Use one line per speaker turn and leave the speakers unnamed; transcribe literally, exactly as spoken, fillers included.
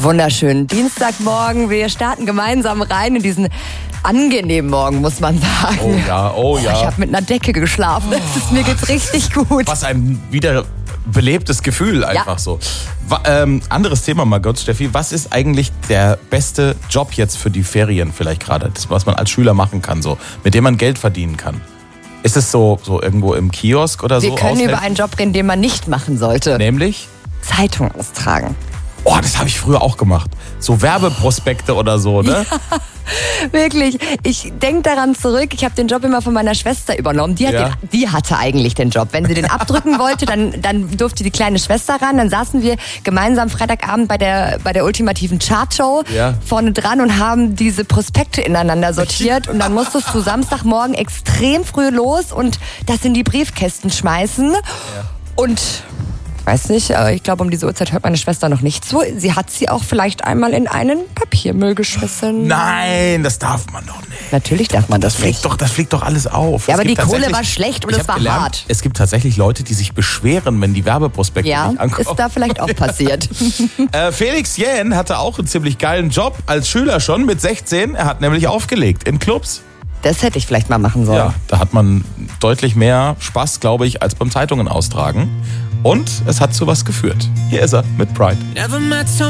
Wunderschön. Dienstagmorgen, wir starten gemeinsam rein in diesen angenehmen Morgen, muss man sagen.
Oh ja, oh ja.
Oh, ich habe mit einer Decke geschlafen. Das ist, mir geht's richtig gut.
Was ein wieder belebtes Gefühl einfach ja. so. Wa- ähm, anderes Thema mal kurz, Steffi. Was ist eigentlich der beste Job jetzt für die Ferien vielleicht gerade? Das, was man als Schüler machen kann, so, mit dem man Geld verdienen kann. Ist es so, so irgendwo im Kiosk oder
wir
so?
Wir können
aushelfen?
über einen Job reden, den man nicht machen sollte.
Nämlich?
Zeitung austragen.
Oh, das habe ich früher auch gemacht. So Werbeprospekte oder so, ne?
Ja, wirklich. Ich denke daran zurück, ich habe den Job immer von meiner Schwester übernommen. Die, hat
Ja.
den, die hatte eigentlich den Job. Wenn sie den abdrücken wollte, dann, dann durfte die kleine Schwester ran. Dann saßen wir gemeinsam Freitagabend bei der, bei der ultimativen Chartshow
Ja.
vorne dran und haben diese Prospekte ineinander sortiert. Und dann musstest du Samstagmorgen extrem früh los und das in die Briefkästen schmeißen. Ja. Und... weiß nicht, aber ich glaube, um diese Uhrzeit hört meine Schwester noch nicht zu. Sie hat sie auch vielleicht einmal in einen Papiermüll geschmissen.
Nein, das darf man doch nicht.
Natürlich darf man das,
Das fliegt
nicht.
doch, das fliegt doch alles auf.
Ja,
Es
aber die
gibt
Kohle
tatsächlich-
war schlecht und
Ich
es
hab
war
gelernt,
hart.
Es gibt tatsächlich Leute, die sich beschweren, wenn die Werbeprospekte
Ja,
nicht ankommen.
ist da vielleicht auch passiert.
Äh, Felix Jähn hatte auch einen ziemlich geilen Job als Schüler schon mit sechzehn. Er hat nämlich aufgelegt in Clubs.
Das hätte ich vielleicht mal machen sollen.
Ja, da hat man deutlich mehr Spaß, glaube ich, als beim Zeitungen austragen. Und es hat zu was geführt. Hier ist er mit Pride.
Never met